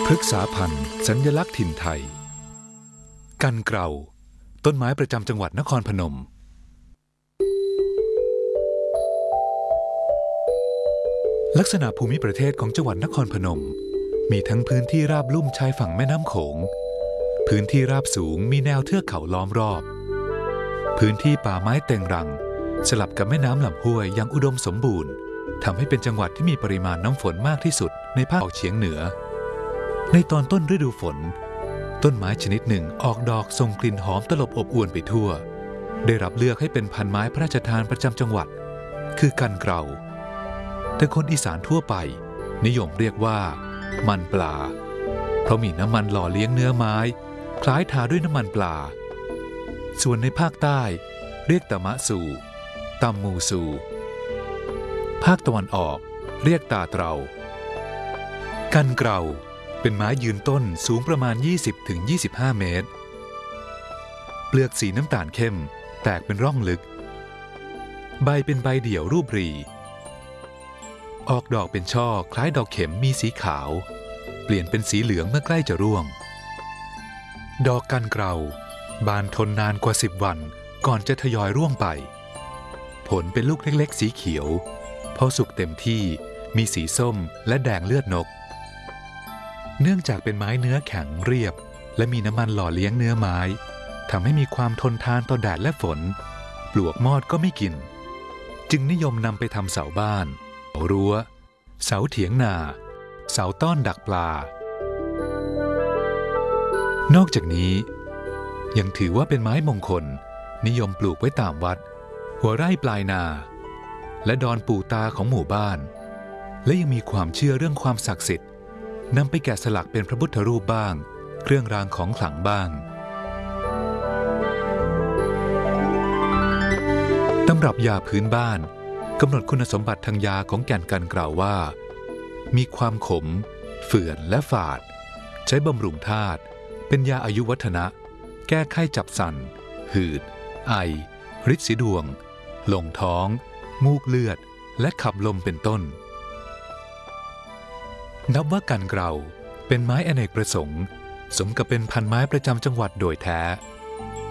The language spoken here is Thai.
พฤกษาพันธุ์สัญลักษณ์ถิ่นไทยกันเกลาต้นไม้ประจำจังหวัดนครพนมลักษณะภูมิประเทศของจังหวัดนครพนมมีทั้งพื้นที่ราบลุ่มชายฝั่งแม่น้ำโขงพื้นที่ราบสูงมีแนวเทือกเขาล้อมรอบพื้นที่ป่าไม้เต็งรังสลับกับแม่น้ำลำห้วยอย่างอุดมสมบูรณ์ทำให้เป็นจังหวัดที่มีปริมาณน้ำฝนมากที่สุดในภาคตะวันออกเฉียงเหนือในตอนต้นฤดูฝนต้นไม้ชนิดหนึ่งออกดอกส่งกลิ่นหอมตลบอบอวนไปทั่วได้รับเลือกให้เป็นพันไม้พระราชทานประจำจังหวัดคือกันเกลาแต่คนอีสานทั่วไปนิยมเรียกว่ามันปลาเพราะมีน้ำมันหล่อเลี้ยงเนื้อไม้คล้ายทาด้วยน้ำมันปลาส่วนในภาคใต้เรียกตะมะสูตำมูสูภาคตะวันออกเรียกตาเตรากันเกลาเป็นไม้ยืนต้นสูงประมาณ 20-25 เมตรเปลือกสีน้ำตาลเข้มแตกเป็นร่องลึกใบเป็นใบเดี่ยวรูปรีออกดอกเป็นช่อคล้ายดอกเข็มมีสีขาวเปลี่ยนเป็นสีเหลืองเมื่อใกล้จะร่วงดอกกันเกลาบานทนนานกว่า10 วันก่อนจะทยอยร่วงไปผลเป็นลูกเล็กๆสีเขียวพอสุกเต็มที่มีสีส้มและแดงเลือดนกเนื่องจากเป็นไม้เนื้อแข็งเรียบและมีน้ำมันหล่อเลี้ยงเนื้อไม้ทำให้มีความทนทานต่อแดดและฝนปลวกมอดก็ไม่กินจึงนิยมนำไปทำเสาบ้านเสารั้วเสาเถียงนาเสาต้อนดักปลานอกจากนี้ยังถือว่าเป็นไม้มงคลนิยมปลูกไว้ตามวัดหัวไร่ปลายนาและดอนปู่ตาของหมู่บ้านและยังมีความเชื่อเรื่องความศักดิ์สิทธิ์นำไปแกะสลักเป็นพระพุทธรูปบ้างเครื่องรางของขลังบ้างตำรับยาพื้นบ้านกำหนดคุณสมบัติทางยาของแก่นกันเกลาว่ามีความขมเฝื่อนและฝาดใช้บำรุงธาตุเป็นยาอายุวัฒนะแก้ไข้จับสั่นหืดไอฤทธิ์สีดวงลงท้องมูกเลือดและขับลมเป็นต้นนับว่ากันเกลาเป็นไม้อเนกประสงค์สมกับเป็นพันไม้ประจำจังหวัดโดยแท้